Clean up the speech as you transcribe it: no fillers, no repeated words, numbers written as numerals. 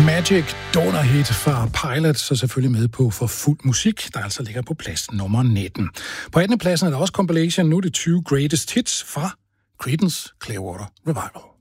Magic Donor Hit fra Pilot, så selvfølgelig med på For Fuld Musik, der altså ligger på plads nummer 19. På 18. pladsen er der også compilation, nu er det 20 Greatest Hits fra Creedence Clearwater Revival.